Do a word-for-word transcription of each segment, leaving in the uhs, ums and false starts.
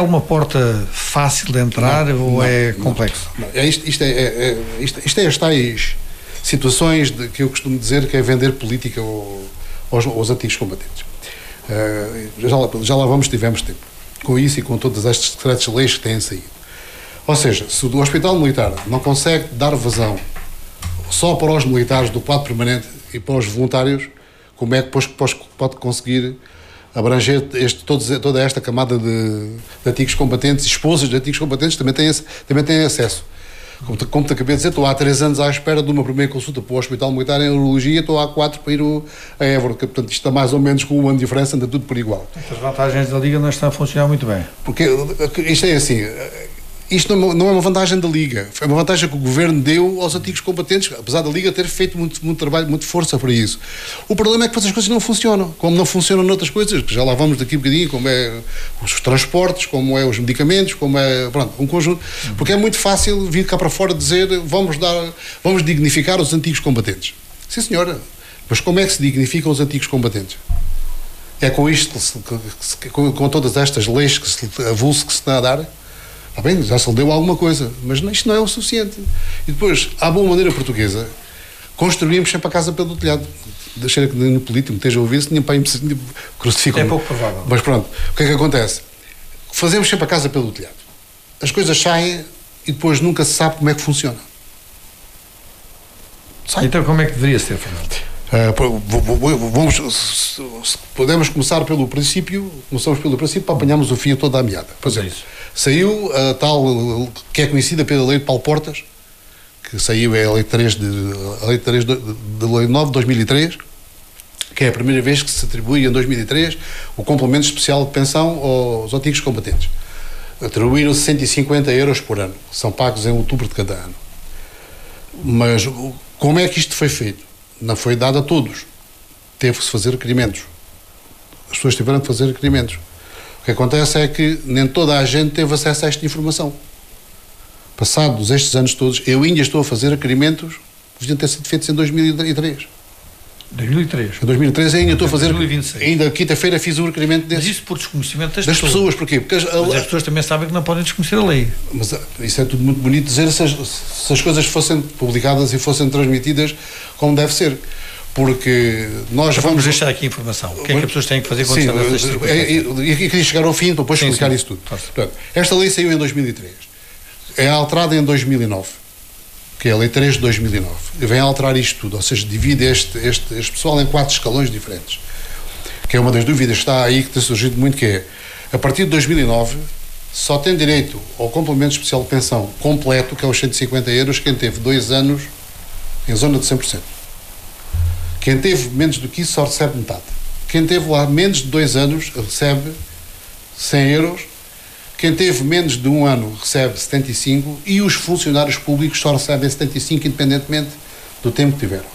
alguma porta fácil de entrar não, ou não, é complexo? Não, não. É isto, isto, é, é, isto, isto é as tais situações de, que eu costumo dizer que é vender política ao, aos, aos antigos combatentes. Uh, já, lá, já lá vamos, tivemos tempo com isso e com todas estas decretos-leis que têm saído. Ou seja, se o Hospital Militar não consegue dar vazão só para os militares do quadro permanente e para os voluntários, como é que depois pode conseguir abranger este, todos, toda esta camada de, de antigos combatentes, esposas de antigos combatentes também têm, também têm acesso. Como te, como te acabei de dizer, estou há três anos à espera de uma primeira consulta para o Hospital Militar em Urologia, estou há quatro para ir o, a Évora, portanto isto está mais ou menos com um ano de diferença, anda tudo por igual. As vantagens da Liga não estão a funcionar muito bem. Porque isto é assim, isto não é uma vantagem da Liga, é uma vantagem que o Governo deu aos antigos combatentes, apesar da Liga ter feito muito, muito trabalho, muita força para isso. O problema é que essas coisas não funcionam, como não funcionam noutras coisas, que já lá vamos daqui um bocadinho, como é os transportes, como é os medicamentos, como é, pronto, um conjunto, porque é muito fácil vir cá para fora dizer, vamos dar, vamos dignificar os antigos combatentes. Sim, senhora, mas como é que se dignificam os antigos combatentes? É com isto, com, com todas estas leis, que se, avulso que se está a dar? Está bem, já se lhe deu alguma coisa, mas isto não é o suficiente. E depois, à boa maneira portuguesa, construímos sempre a casa pelo telhado. Deixei que no político me esteja a ouvir, se tinha para aí crucificam. É pouco provável. Mas pronto, o que é que acontece? Fazemos sempre a casa pelo telhado. As coisas saem e depois nunca se sabe como é que funciona. Sai. Então como é que deveria ser, Fernando? Uh, vamos, podemos começar pelo princípio, começamos pelo princípio para apanharmos o fio toda a meada. Por exemplo, é saiu a tal, que é conhecida pela lei de Paulo Portas, que saiu é a lei três de, a lei três de, de, de lei nove de dois mil e três, que é a primeira vez que se atribui em dois mil e três o complemento especial de pensão aos antigos combatentes. Atribuíram cento e cinquenta euros por ano, são pagos em outubro de cada ano. Mas como é que isto foi feito? Não foi dado a todos. Teve-se fazer requerimentos. As pessoas tiveram que fazer requerimentos. O que acontece é que nem toda a gente teve acesso a esta informação. Passados estes anos todos, eu ainda estou a fazer requerimentos que deviam ter sido feitos em dois mil e três. dois mil e três? Em dois mil e três ainda estou a fazer... dois mil e vinte e seis. Ainda quinta-feira fiz o requerimento desse. Mas isso por desconhecimento das, das pessoas. pessoas. Porquê? Porque as, mas as pessoas também sabem que não podem desconhecer a lei. Mas isso é tudo muito bonito dizer se as, se as coisas fossem publicadas e fossem transmitidas como deve ser. Porque nós vamos... vamos deixar aqui a informação. O que é que as pessoas têm que fazer quando sim, estão nessas circunstâncias? E queria chegar ao fim para depois sim, explicar sim. isso tudo. Portanto, esta lei saiu em dois mil e três. É alterada em dois mil e nove. Que é a lei três de dois mil e nove. E vem a alterar isto tudo. Ou seja, divide este, este, este pessoal em quatro escalões diferentes. Que é uma das dúvidas que está aí, que tem surgido muito, que é, a partir de dois mil e nove, só tem direito ao complemento especial de pensão completo, que é os cento e cinquenta euros, quem teve dois anos em zona de cem por cento. Quem teve menos do que isso só recebe metade. Quem teve lá menos de dois anos recebe cem euros. Quem teve menos de um ano recebe setenta e cinco e os funcionários públicos só recebem setenta e cinco independentemente do tempo que tiveram.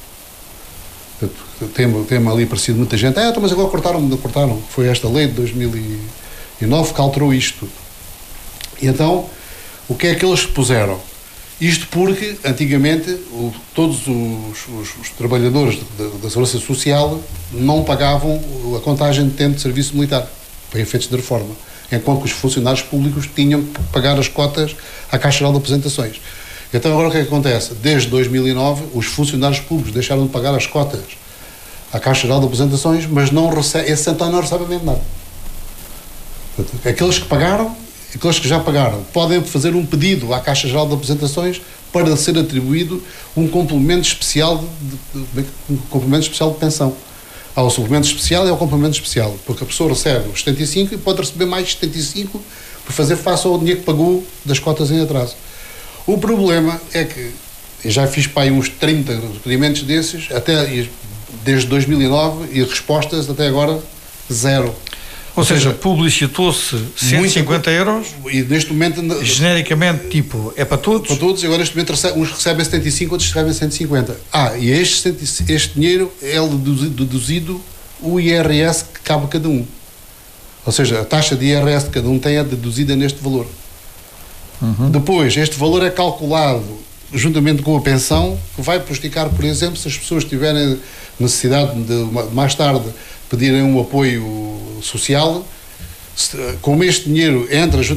Tem, tem ali aparecido muita gente. Ah, mas agora cortaram, cortaram. Foi esta lei de dois mil e nove que alterou isto tudo. E então, o que é que eles puseram? Isto porque, antigamente, o, todos os, os, os trabalhadores da, da Segurança Social não pagavam a contagem de tempo de serviço militar, para efeitos de reforma, enquanto que os funcionários públicos tinham que pagar as cotas à Caixa Geral de Apresentações. Então, agora o que é que acontece? Desde dois mil e nove, os funcionários públicos deixaram de pagar as cotas à Caixa Geral de Apresentações, mas não recebe, esse então não recebe mesmo nada. Portanto, aqueles que pagaram, aqueles que já pagaram, podem fazer um pedido à Caixa Geral de Apresentações para ser atribuído um complemento especial de, de, de, um complemento especial de pensão. Há o suplemento especial e há o complemento especial, porque a pessoa recebe os setenta e cinco e pode receber mais setenta e cinco por fazer face ao dinheiro que pagou das cotas em atraso. O problema é que eu já fiz para aí uns trinta requerimentos desses, até desde dois mil e nove, e respostas até agora zero. Ou, Ou seja, seja publicitou-se cento e cinquenta euros e neste momento genericamente, tipo, é para todos? Para todos, e agora neste momento recebe, uns recebem setenta e cinco, outros recebem cento e cinquenta. Ah, e este, este dinheiro é deduzido, deduzido o I R S que cabe a cada um. Ou seja, a taxa de I R S de cada um tem a deduzida neste valor. Uhum. Depois, este valor é calculado juntamente com a pensão, que vai prejudicar, por exemplo, se as pessoas tiverem necessidade de, mais tarde, pedirem um apoio social, se, como este dinheiro entra